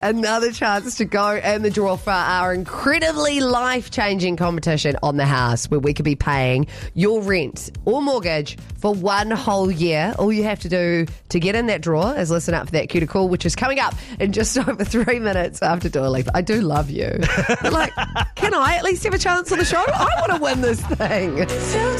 Another chance to go in the draw for our incredibly life-changing competition on the house, where we could be paying your rent or mortgage for one whole year. All you have to do to get in that draw is listen up for that cue to call, which is coming up in just over 3 minutes after Dua Lipa. I do love you. Like, can I at least have a chance on the show? I want to win this thing.